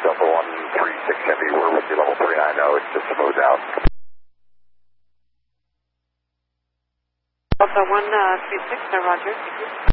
Delta 136 Heavy, we're with you, level 390, it's just smooth out. Delta 136, roger, thank you.